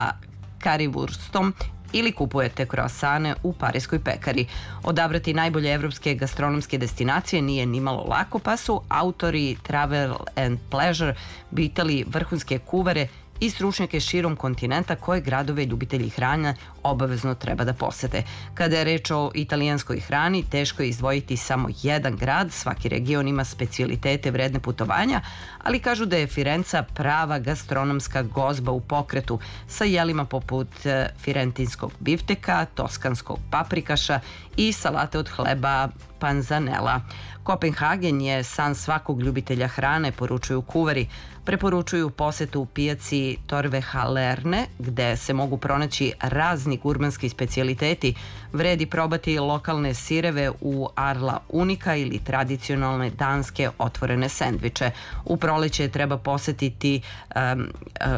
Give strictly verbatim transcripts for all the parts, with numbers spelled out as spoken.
karivurstom ili kupujete kroasane u parijskoj pekari. Odabrati najbolje evropske gastronomske destinacije nije nimalo lako, pa su autori Travel and Pleasure pitali vrhunske kuvare i stručnjake širom kontinenta koje gradove ljubitelji hrane obavezno treba da posete. Kada je reč o italijanskoj hrani, teško je izdvojiti samo jedan grad, svaki region ima specijalitete vredne putovanja, ali kažu da je Firenca prava gastronomska gozba u pokretu sa jelima poput firentinskog bifteka, toskanskog paprikaša i salate od hleba panzanela. Kopenhagen je san svakog ljubitelja hrane, poručuju kuvari. Preporučuju posetu pijaci Torvehalerne, gde se mogu pronaći razni gurmanski specijaliteti. Vredi probati lokalne sireve u Arla Unika ili tradicionalne danske otvorene sendviče. U proleće treba posetiti um, uh,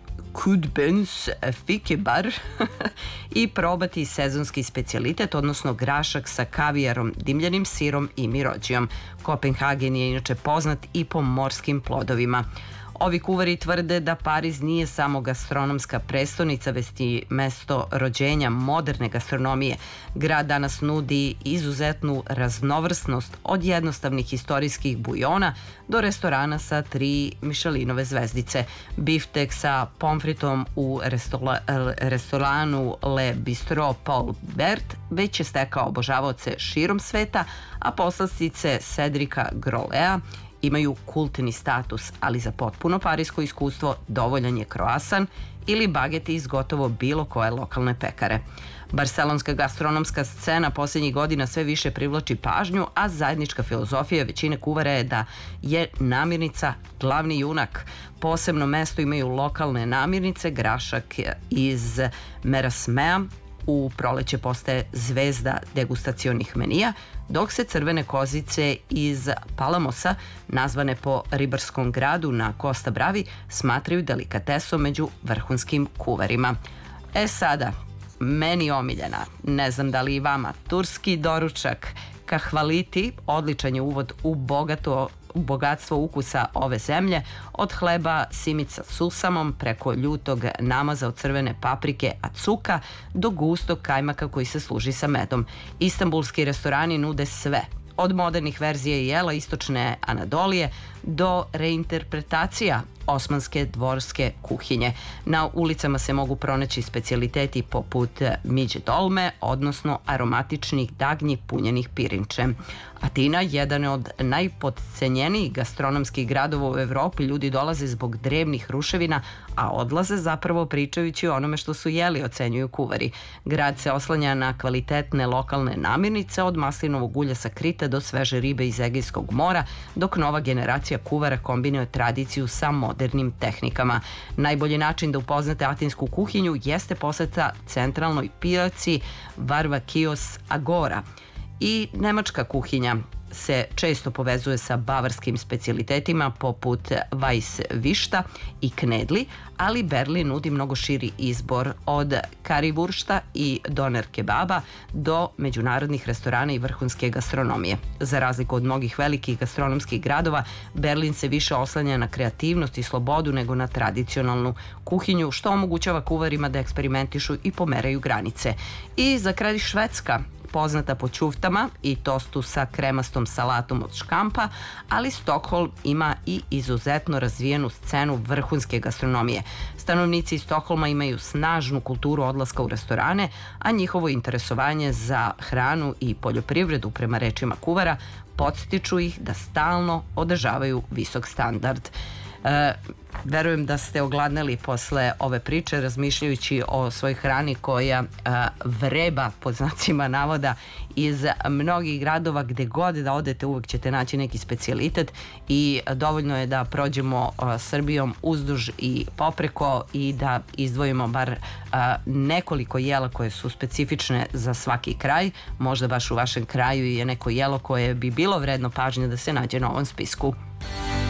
Kudbens Fikebar i probati sezonski specijalitet, odnosno grašak sa kavijarom, dimljenim sirom i mirođijom. Kopenhagen je inače poznat i po morskim plodovima. Ovi kuvari tvrde da Pariz nije samo gastronomska prestonica, već i mesto rođenja moderne gastronomije. Grad danas nudi izuzetnu raznovrsnost od jednostavnih istorijskih bujona do restorana sa tri Michelinove zvezdice. Biftek sa pomfritom u restola, restoranu Le Bistro Paul Bert već je stekao obožavaoce širom sveta, a poslastice Cedrika Grolea imaju kultni status, ali za potpuno parijsko iskustvo dovoljan je kroasan ili bageti iz gotovo bilo koje lokalne pekare. Barcelonska gastronomska scena posljednjih godina sve više privlači pažnju, a zajednička filozofija većine kuvara je da je namirnica glavni junak. Posebno mesto imaju lokalne namirnice, grašak iz Merasmea, u proleće postaje zvezda degustacionih menija, dok se crvene kozice iz Palamosa, nazvane po ribarskom gradu na Costa Bravi, smatraju delikatesom među vrhunskim kuvarima. E sada, meni omiljena, ne znam da li i vama, turski doručak kahvaliti, odličan je uvod u bogato bogatstvo ukusa ove zemlje, od hleba simica s susamom preko ljutog namaza od crvene paprike acuka do gustog kajmaka koji se služi sa medom. Istanbulski restorani nude sve, od modernih verzija jela istočne Anadolije do reinterpretacija osmanske dvorske kuhinje. Na ulicama se mogu pronaći specijaliteti poput miđe dolme, odnosno aromatičnih dagnji punjenih pirinčem. Atina, jedan od najpodcenjenijih gastronomskih gradova u Evropi, ljudi dolaze zbog drevnih ruševina, a odlaze zapravo pričajući o onome što su jeli, ocenjuju kuvari. Grad se oslanja na kvalitetne lokalne namirnice, od maslinovog ulja sa Krita do sveže ribe iz Egejskog mora, dok nova generacija kuvara kombinuje tradiciju sa modernim tehnikama. Najbolji način da upoznate atinsku kuhinju jeste poseta centralnoj pijaci Varvakios Agora. I nemačka kuhinja se često povezuje sa bavarskim specijalitetima poput Weisswichta i knedli, ali Berlin nudi mnogo širi izbor, od karivuršta i doner kebaba do međunarodnih restorana i vrhunske gastronomije. Za razliku od mnogih velikih gastronomskih gradova, Berlin se više oslanja na kreativnost i slobodu nego na tradicionalnu kuhinju, što omogućava kuvarima da eksperimentišu i pomeraju granice. I za kraj Švedska, poznata po ćuftama i tostu sa kremastom salatom od škampa, ali Stokholm ima i izuzetno razvijenu scenu vrhunske gastronomije. Stanovnici Stokholma imaju snažnu kulturu odlaska u restorane, a njihovo interesovanje za hranu i poljoprivredu, prema rečima kuvara, podstiču ih da stalno održavaju visok standard. E, verujem da ste ogladneli posle ove priče, razmišljajući o svoj hrani koja e, vreba, pod znacima navoda, iz mnogih gradova. Gde god da odete, uvek ćete naći neki specijalitet i dovoljno je da prođemo e, Srbijom uzduž i popreko i da izdvojimo bar e, nekoliko jela koje su specifične za svaki kraj. Možda baš u vašem kraju je neko jelo koje bi bilo vredno pažnje da se nađe na ovom spisku.